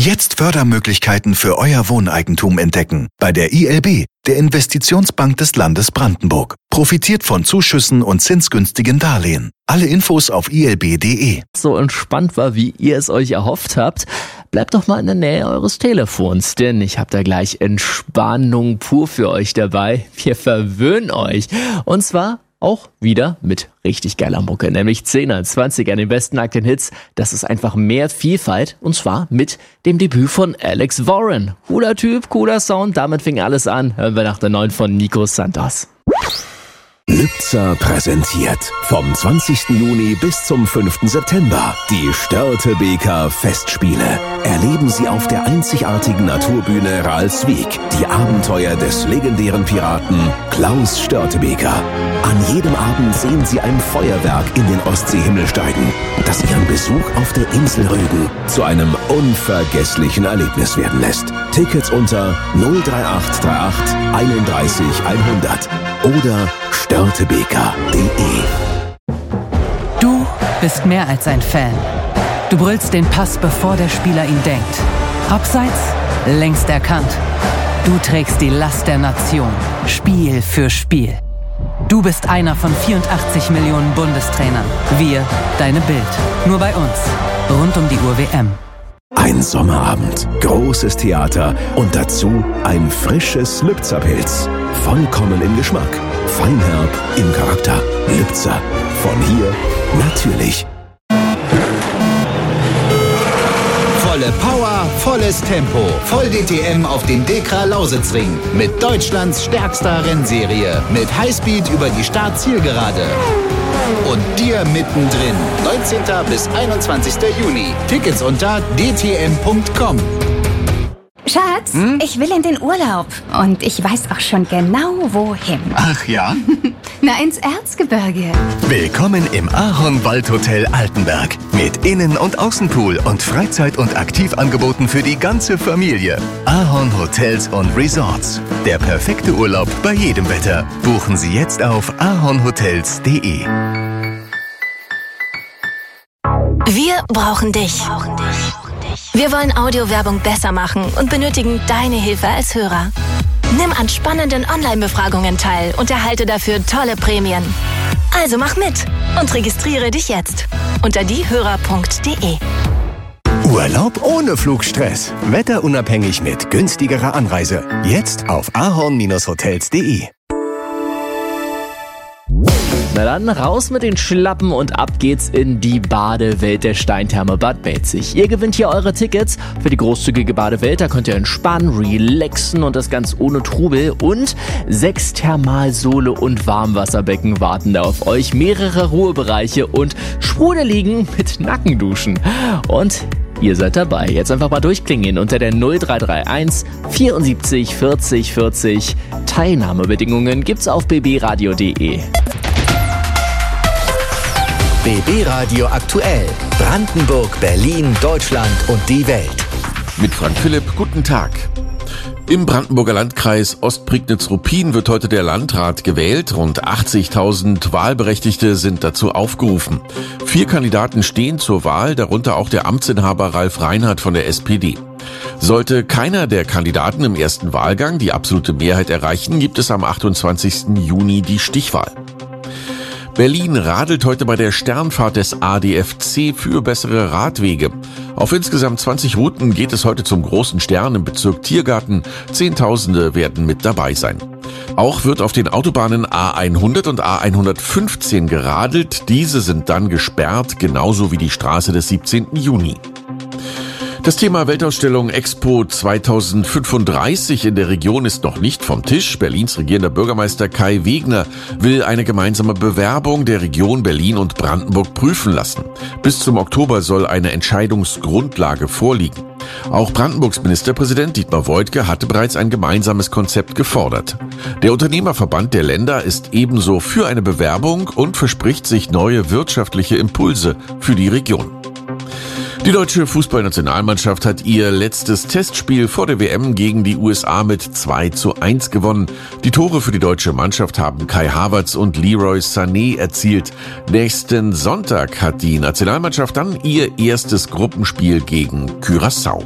Jetzt Fördermöglichkeiten für euer Wohneigentum entdecken. Bei der ILB, der Investitionsbank des Landes Brandenburg. Profitiert von Zuschüssen und zinsgünstigen Darlehen. Alle Infos auf ilb.de. So entspannt war, wie ihr es euch erhofft habt, bleibt doch mal in der Nähe eures Telefons, denn ich habe da gleich Entspannung pur für euch dabei. Wir verwöhnen euch. Und zwar auch wieder mit richtig geiler Mucke, nämlich 10er, 20er an den besten aktuellen Hits. Das ist einfach mehr Vielfalt, und zwar mit dem Debüt von Alex Warren. Cooler Typ, cooler Sound, damit fing alles an. Hören wir nach der neuen von Nico Santos. Lübzer präsentiert vom 20. Juni bis zum 5. September die Störtebeker Festspiele. Erleben Sie auf der einzigartigen Naturbühne Ralswiek die Abenteuer des legendären Piraten Klaus Störtebeker. An jedem Abend sehen Sie ein Feuerwerk in den Ostseehimmel steigen, das Ihren Besuch auf der Insel Rügen zu einem unvergesslichen Erlebnis werden lässt. Tickets unter 03838 31 100 oder störtebeker.de. Du bist mehr als ein Fan. Du brüllst den Pass, bevor der Spieler ihn denkt. Abseits, längst erkannt. Du trägst die Last der Nation, Spiel für Spiel. Du bist einer von 84 Millionen Bundestrainern. Wir, deine Bild. Nur bei uns. Rund um die Uhr WM. Ein Sommerabend, großes Theater und dazu ein frisches Lübzer-Pilz. Vollkommen im Geschmack, feinherb im Charakter. Lübzer, von hier natürlich. Volle Power, volles Tempo. Voll DTM auf dem Dekra Lausitzring. Mit Deutschlands stärkster Rennserie. Mit Highspeed über die Start-Zielgerade. Und dir mittendrin. 19. bis 21. Juni. Tickets unter dtm.com. Schatz, ich will in den Urlaub. Und ich weiß auch schon genau, wohin. Ach ja? Na, ins Erzgebirge. Willkommen im Ahorn Waldhotel Altenberg. Mit Innen- und Außenpool und Freizeit- und Aktivangeboten für die ganze Familie. Ahorn Hotels und Resorts. Der perfekte Urlaub bei jedem Wetter. Buchen Sie jetzt auf ahornhotels.de. Wir brauchen dich. Wir wollen Audiowerbung besser machen und benötigen deine Hilfe als Hörer. Nimm an spannenden Online-Befragungen teil und erhalte dafür tolle Prämien. Also mach mit und registriere dich jetzt unter diehörer.de. Urlaub ohne Flugstress. Wetterunabhängig mit günstigerer Anreise. Jetzt auf ahorn-hotels.de. Na dann, raus mit den Schlappen und ab geht's in die Badewelt der Steintherme Bad Belzig. Ihr gewinnt hier eure Tickets für die großzügige Badewelt. Da könnt ihr entspannen, relaxen und das ganz ohne Trubel. Und 6 Thermalsole und Warmwasserbecken warten da auf euch. Mehrere Ruhebereiche und Sprudeligen mit Nackenduschen. Und ihr seid dabei. Jetzt einfach mal durchklingeln unter der 0331 74 40 40. Teilnahmebedingungen gibt's auf bbradio.de. BB Radio aktuell. Brandenburg, Berlin, Deutschland und die Welt. Mit Frank Philipp, guten Tag. Im Brandenburger Landkreis Ostprignitz-Ruppin wird heute der Landrat gewählt. Rund 80.000 Wahlberechtigte sind dazu aufgerufen. 4 Kandidaten stehen zur Wahl, darunter auch der Amtsinhaber Ralf Reinhardt von der SPD. Sollte keiner der Kandidaten im ersten Wahlgang die absolute Mehrheit erreichen, gibt es am 28. Juni die Stichwahl. Berlin radelt heute bei der Sternfahrt des ADFC für bessere Radwege. Auf insgesamt 20 Routen geht es heute zum großen Stern im Bezirk Tiergarten. Zehntausende werden mit dabei sein. Auch wird auf den Autobahnen A100 und A115 geradelt. Diese sind dann gesperrt, genauso wie die Straße des 17. Juni. Das Thema Weltausstellung Expo 2035 in der Region ist noch nicht vom Tisch. Berlins regierender Bürgermeister Kai Wegner will eine gemeinsame Bewerbung der Region Berlin und Brandenburg prüfen lassen. Bis zum Oktober soll eine Entscheidungsgrundlage vorliegen. Auch Brandenburgs Ministerpräsident Dietmar Woidke hatte bereits ein gemeinsames Konzept gefordert. Der Unternehmerverband der Länder ist ebenso für eine Bewerbung und verspricht sich neue wirtschaftliche Impulse für die Region. Die deutsche Fußballnationalmannschaft hat ihr letztes Testspiel vor der WM gegen die USA mit 2:1 gewonnen. Die Tore für die deutsche Mannschaft haben Kai Havertz und Leroy Sané erzielt. Nächsten Sonntag hat die Nationalmannschaft dann ihr erstes Gruppenspiel gegen Curaçao.